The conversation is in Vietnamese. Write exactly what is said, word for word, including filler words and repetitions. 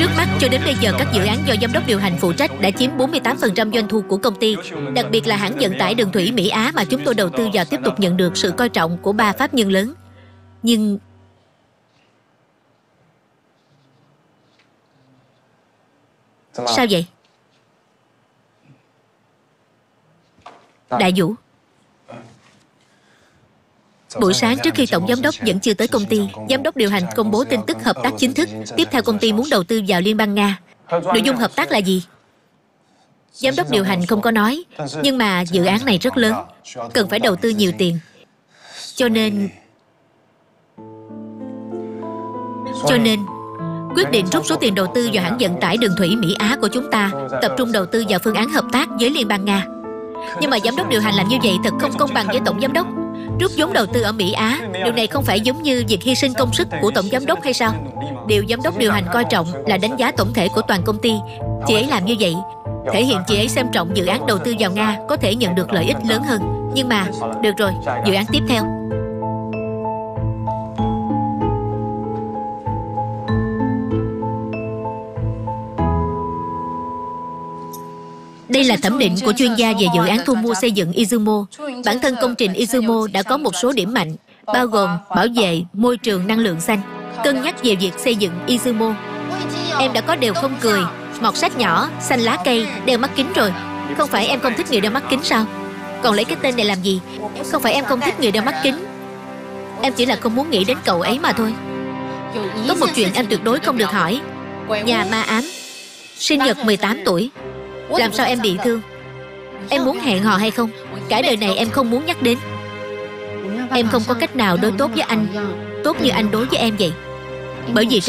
Trước mắt cho đến bây giờ các dự án do giám đốc điều hành phụ trách đã chiếm bốn mươi tám phần trăm doanh thu của công ty. Đặc biệt là hãng vận tải đường thủy Mỹ Á mà chúng tôi đầu tư vào tiếp tục nhận được sự coi trọng của ba pháp nhân lớn. Nhưng sao vậy? Đại Vũ, buổi sáng trước khi tổng giám đốc vẫn chưa tới công ty, giám đốc điều hành công bố tin tức hợp tác chính thức. Tiếp theo công ty muốn đầu tư vào Liên bang Nga. Nội dung hợp tác là gì? Giám đốc điều hành không có nói. Nhưng mà dự án này rất lớn, cần phải đầu tư nhiều tiền. Cho nên Cho nên quyết định rút số tiền đầu tư vào hãng vận tải đường thủy Mỹ Á của chúng ta, tập trung đầu tư vào phương án hợp tác với Liên bang Nga. Nhưng mà giám đốc điều hành làm như vậy thật không công bằng với tổng giám đốc. Rút vốn đầu tư ở Mỹ Á, điều này không phải giống như việc hy sinh công sức của tổng giám đốc hay sao? Điều giám đốc điều hành coi trọng là đánh giá tổng thể của toàn công ty. Chị ấy làm như vậy thể hiện chị ấy xem trọng dự án đầu tư vào Nga có thể nhận được lợi ích lớn hơn. Nhưng mà, được rồi, dự án tiếp theo. Đây là thẩm định của chuyên gia về dự án thu mua xây dựng Izumo. Bản thân công trình Izumo đã có một số điểm mạnh, bao gồm bảo vệ môi trường năng lượng xanh. Cân nhắc về việc xây dựng Izumo. Em đã có đều không cười, mọt sách nhỏ, xanh lá cây, đeo mắt kính rồi. Không phải em không thích người đeo mắt kính sao? Còn lấy cái tên này làm gì? Không phải em không thích người đeo mắt kính. Em chỉ là không muốn nghĩ đến cậu ấy mà thôi. Có một chuyện em tuyệt đối không được hỏi. Nhà ma ám, sinh nhật mười tám tuổi. Làm sao em bị thương? Em muốn hẹn hò hay không? Cả đời này em không muốn nhắc đến. Em không có cách nào đối tốt với anh tốt như anh đối với em vậy. Bởi vì